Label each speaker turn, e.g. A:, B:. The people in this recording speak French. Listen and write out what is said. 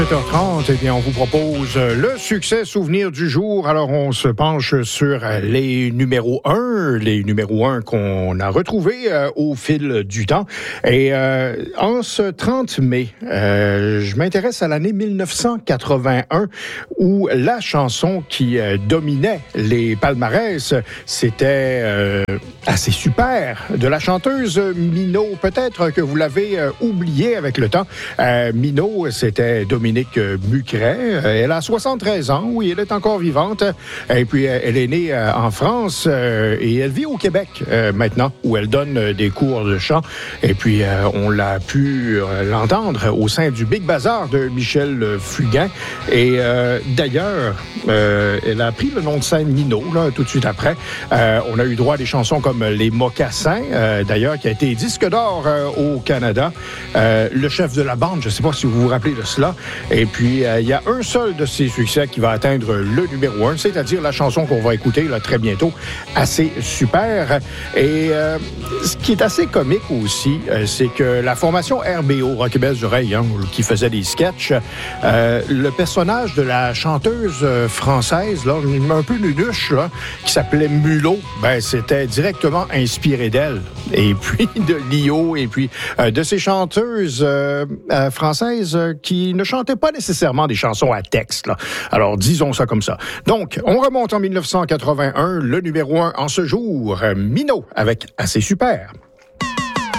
A: 7h30, eh bien, on vous propose le succès souvenir du jour. Alors, on se penche sur les numéros 1 qu'on a retrouvés au fil du temps. Et en ce 30 mai, je m'intéresse à l'année 1981 où la chanson qui dominait les palmarès, c'était assez super de la chanteuse Minot. Peut-être que vous l'avez oublié avec le temps. Minot, c'était Dominique Mucret. Elle a 73 ans, oui, elle est encore vivante. Et puis, elle est née en France et elle vit au Québec maintenant, où elle donne des cours de chant. Et puis, on l'a pu l'entendre au sein du Big Bazar de Michel Fugain. Et d'ailleurs, elle a pris le nom de scène Minot, là, tout de suite après. On a eu droit à des chansons comme Les Mocassins, d'ailleurs, qui a été disque d'or au Canada. Le chef de la bande, je ne sais pas si vous vous rappelez de cela. Et puis, il y a un seul de ces succès qui va atteindre le numéro 1, c'est-à-dire la chanson qu'on va écouter là, très bientôt, Assez super. Et ce qui est assez comique aussi, c'est que la formation RBO, Rock et Belles Oreilles, qui faisait des sketchs, le personnage de la chanteuse française, là, un peu nunuche, là, qui s'appelait Mulot, ben, c'était directement inspiré d'elle. Et puis de Lio, et puis de ces chanteuses françaises qui ne chantaient pas nécessairement des chansons à texte, là. Alors, disons ça comme ça. Donc, on remonte en 1981, le numéro 1 en ce jour, Minot avec Assez super.